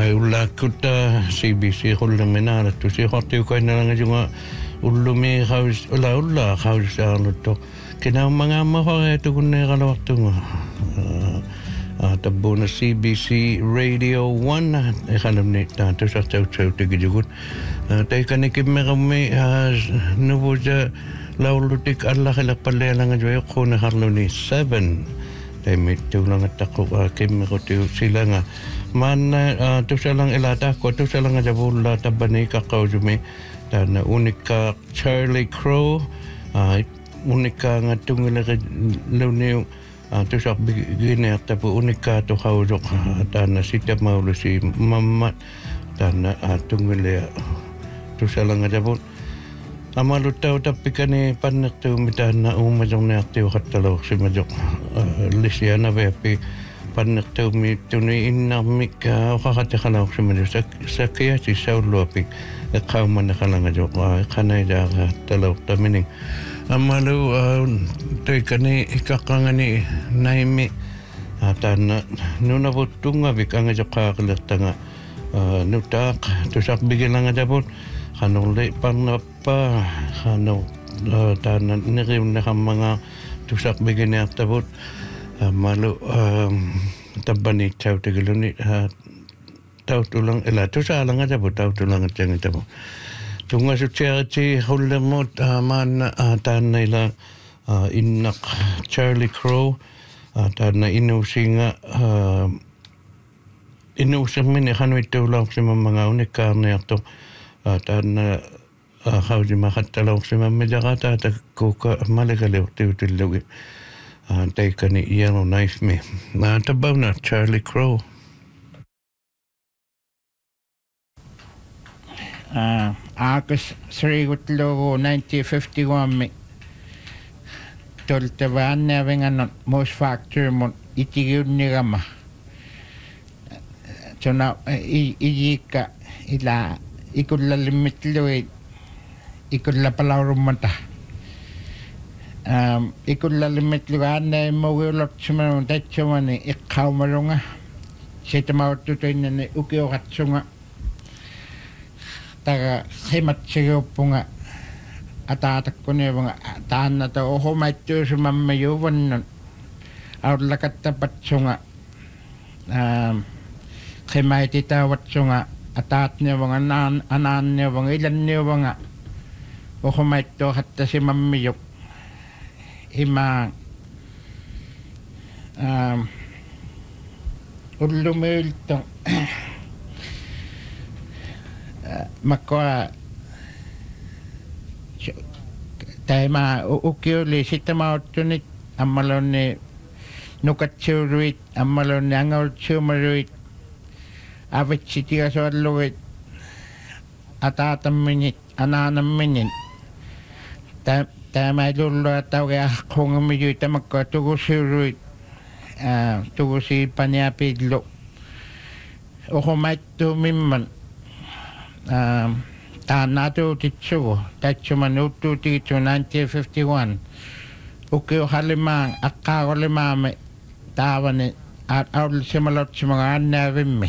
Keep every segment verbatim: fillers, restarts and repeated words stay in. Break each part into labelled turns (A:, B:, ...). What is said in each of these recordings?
A: ai ulla kuta C B C holla menara tu si hotu ko na nga junga ullumi haus ulla ulla haus alutto kina mga maha tu kunne kala waktu tabuna C B C Radio one e kanam ni ta tu sa tau tau te gijugut tai kaniki megame nubuja laulutik alla khala palle langa jo ko na harloni seven tai mitu langa takku kim ko tu silanga man tu salang elata ko tu salang jabulla tabani ka kaujumi dan unika Charlie Crow unika ngatungile leuneu tu sak begini tapi unika tu haujok dan setiap maulu si mamat dan tungile tu salang jabul amalu tau tapi kani panak tu mitana umajong na tu hatalo si majok lisiana bepi panak tu mituni inna mika kakate kalau si majok sakya si saulu api kau mana kalau ngajok kana jaga talo tamining amalu tu kani ikakangani naimi atana nuna butunga bikanga jokka keletanga nutak tu sak bigilang jabul kanole panapa kano tanan nirim na mga tusak begini atabot malu tabani tau tegeluni tau tulang ela tusalang aja bo tau tulang jang itu tunga suci hullemot man tanila innak Charlie Crow tanna inusinga inusin kanu itu lang si mga unikarne ato dan hau di makatalau sama menjaga tak kuka malaka lewat tu lagi tak ni yellow knife me na tabau na Charlie Crow
B: ah August three logo nineteen fifty-one me tol taban na vengan most factor mon itigud ni gama so na iyika ila ikut la limit loe ikut la palawro mata um ikut la limit lo ane mo welot chuma dat chuma ni ikhaw marunga setama tu tu ne ukio katsunga taga hemat sigo punga ata takone bunga tan na to ho maitu suma mayo wan aur lakat tapat sunga um khemai tita wat sunga atat niya mga anan, anan niya mga ilan niya mga o kumaito hatta si mamiyok ima um, ulumil to makwa tayo ma ukyo li sita mautunit amalon ni nukatsuruit amalon ni angaw tsumaruit Abit siti ka sa luwit atatam minit ananam minit ta ta may lulo tao kaya kung medyo ita magkatugo si Ruit tugo si Panyapidlo o kumait tumimman ta nato titsugo tatsu manuto tito nineteen fifty-one ukiyo halimang akako limame tawa ni at awal simalot si mga anavim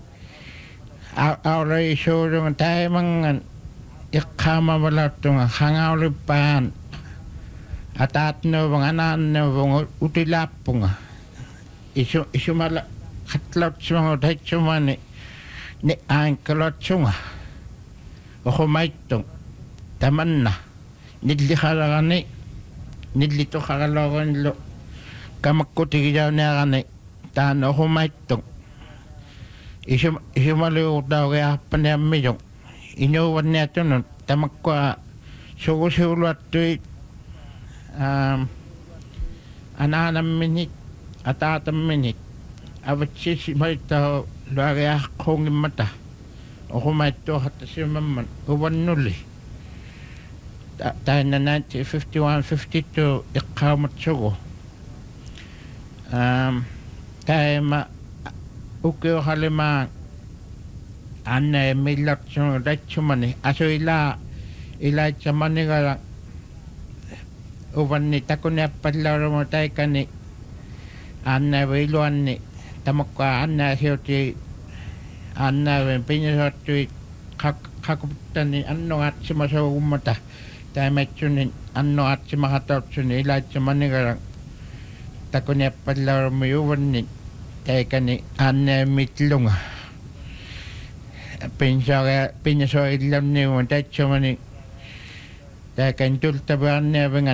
B: Ahora iso yung tayo mga ikama wala itong hangaw lipan at at na mga anan na mga utilapong iso iso mala katlot sa mga tayo sumani ni ang kalot sunga o kumait itong taman na nidli kalagani nidli to kakalagan lo kamakkuti daw na kani taan o kumait itong Isu isu malu tau kaya pandemi jong inyo warna tu non tamakwa sugu sugu tu um anak-anak minit atau minit awat si mai tau lagi akong mata aku mai tu hatta si mamman uwan nuli ta na nineteen fifty-one fifty-two iqamat sugu um kaya ma ukyo halima ane milak chung dat chumani aso ila ila chamani gara uban ni takone padlaro mo tay kani ane wiluan ni tamakwa ane hioti annaven pinjasottui kakuttani annoatsima soumata taimetsunin annoatsima hatautsuni ilaitsima nigaran takuniappallaurumu juvanni taikani anne mitlunga pinjasoa pinjasoa illamniuman taitsumani taikan tultavu anneavenga